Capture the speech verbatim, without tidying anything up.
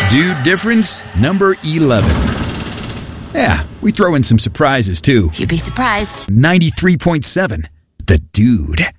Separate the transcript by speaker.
Speaker 1: Dude difference number eleven. Yeah, we throw in some surprises too.
Speaker 2: You'd be surprised.
Speaker 1: ninety-three point seven. The Dude.